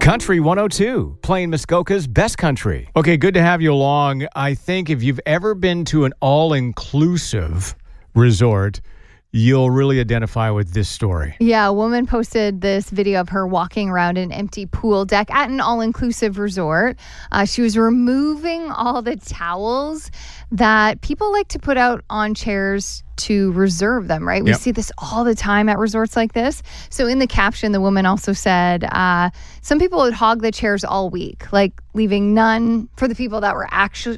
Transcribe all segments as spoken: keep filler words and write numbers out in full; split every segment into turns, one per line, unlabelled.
Country one oh two, playing Muskoka's best country. Okay, good to have you along. I think if you've ever been to an all-inclusive resort, you'll really identify with this story.
Yeah, a woman posted this video of her walking around an empty pool deck at an all-inclusive resort. Uh, she was removing all the towels that people like to put out on chairs to reserve them, right? We
Yep.
see this all the time at resorts like this. So in the caption, the woman also said, uh, some people would hog the chairs all week, like leaving none for the people that were actually...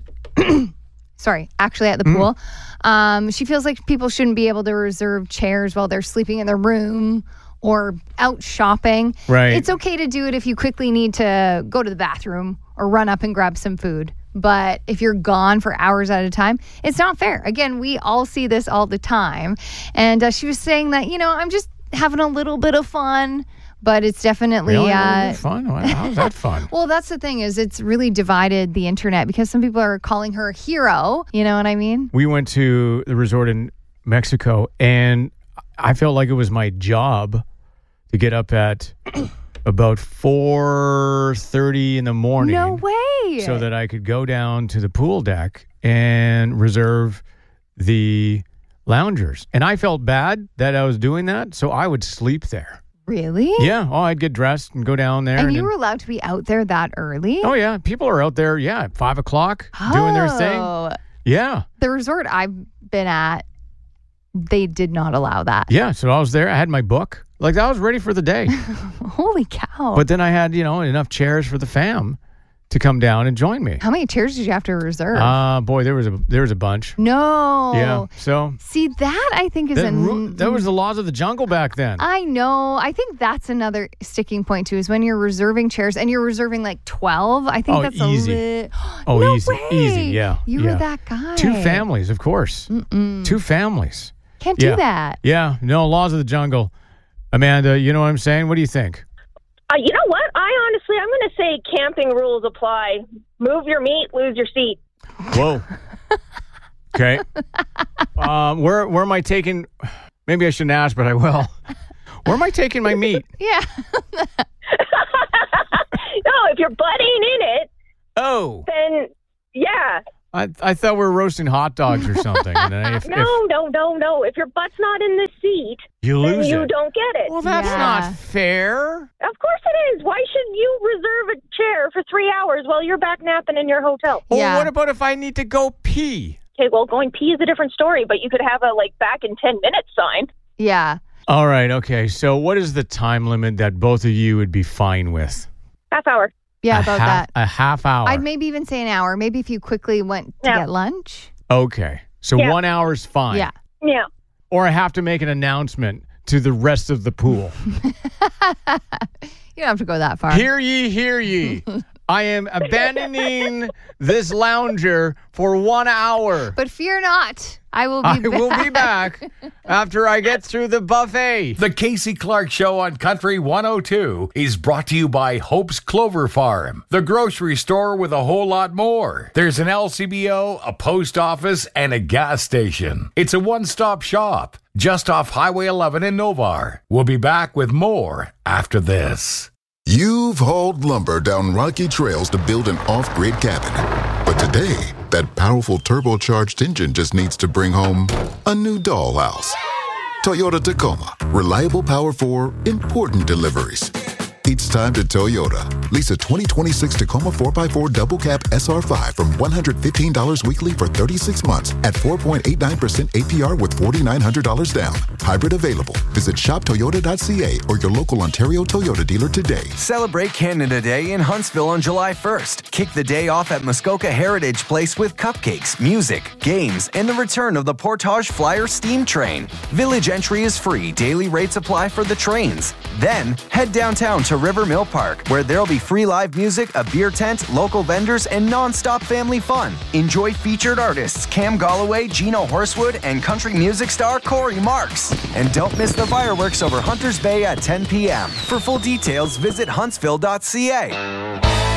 Sorry, actually at the
Mm.
pool. Um, she feels like people shouldn't be able to reserve chairs while they're sleeping in their room or out shopping.
Right.
It's okay to do it if you quickly need to go to the bathroom or run up and grab some food. But if you're gone for hours at a time, it's not fair. Again, we all see this all the time. And uh, she was saying that, you know, I'm just having a little bit of fun. But it's definitely
Really?
uh,
fun? How's that fun?
Well, that's the thing is it's really divided the internet because some people are calling her a hero. You know what I mean?
We went to the resort in Mexico, and I felt like it was my job to get up at about four thirty in the morning.
No way.
So that I could go down to the pool deck and reserve the loungers. And I felt bad that I was doing that, so I would sleep there.
Really?
Yeah. Oh, I'd get dressed and go down there.
And,
and
you
then,
were allowed to be out there that early?
oh, yeah. People are out there, yeah, at five o'clock doing their thing.
Oh.
Yeah.
The resort I've been at, they did not allow that.
Yeah. So I was there. I had my book. Like, I was ready for the day.
Holy cow.
But then I had, you know, enough chairs for the fam to come down and join me.
How many chairs did you have to reserve?
Uh, boy, there was a there was a bunch.
no.
Yeah. So
See, that I think is
that,
an...
ru- that was the laws of the jungle back then.
I know. I think that's another sticking point too. Is when you're reserving chairs and you're reserving like twelve. I think
Oh,
that's
easy.
a lit.
Oh,
no
easy,
way.
easy, yeah,
You
yeah.
were that guy.
Two families, of course.
Mm-mm.
Two families.
Can't
Yeah.
do that.
Yeah. No, laws of the jungle. Amanda, you know what I'm saying? What do you think?
Uh, you know what? I honestly, I'm going to say camping rules apply. Move your meat, lose your seat.
Whoa. Okay. Um, where where am I taking? Maybe I shouldn't ask, but I will. Where am I taking my meat?
Yeah.
No, if your butt ain't in it,
Oh,
then yeah.
I I thought we were roasting hot dogs or something. And then if,
No,
if
no, no, no. If your butt's not in the seat,
you
then
lose
you
it.
don't get it.
Well, that's
Yeah.
not fair.
Of course it is. Why should you reserve a chair for three hours while you're back napping in your hotel?
Well,
Yeah.
what about if I need to go pee?
Okay, well, going pee is a different story, but you could have a, like, back in ten minutes sign.
Yeah.
All right. Okay. So, what is the time limit that both of you would be fine with?
Half hour.
Yeah,
a
about
half,
that.
A half hour.
I'd maybe even say an hour. Maybe if you quickly went to
Yeah.
get lunch.
Okay. So
Yeah.
one hour's fine.
Yeah.
Yeah.
Or I have to make an announcement to the rest of the pool.
You don't have to go that far.
Hear ye, hear ye. I am abandoning this lounger for one hour.
But fear not. I will be
I
back.
will be back after I get through the buffet.
The Casey Clark Show on Country one oh two is brought to you by Hope's Clover Farm, the grocery store with a whole lot more. There's an L C B O, a post office, and a gas station. It's a one-stop shop just off Highway eleven in Novar. We'll be back with more after this.
You've hauled lumber down rocky trails to build an off-grid cabin. But today, that powerful turbocharged engine just needs to bring home a new dollhouse. Toyota Tacoma. Reliable power for important deliveries. It's time to Toyota. Lease a twenty twenty-six Tacoma four by four Double Cab S R five from one hundred fifteen dollars weekly for thirty-six months at four point eight nine percent A P R with four thousand nine hundred dollars down. Hybrid available. Visit shop toyota dot c a or your local Ontario Toyota dealer today.
Celebrate Canada Day in Huntsville on July first. Kick the day off at Muskoka Heritage Place with cupcakes, music, games, and the return of the Portage Flyer steam train. Village entry is free. Daily rates apply for the trains. Then, head downtown to River Mill Park, where there'll be free live music, a beer tent, local vendors, and non-stop family fun. Enjoy featured artists Cam Galloway, Gino Horsewood, and country music star Corey Marks. And don't miss the fireworks over Hunters Bay at ten p.m. For full details, visit huntsville dot c a.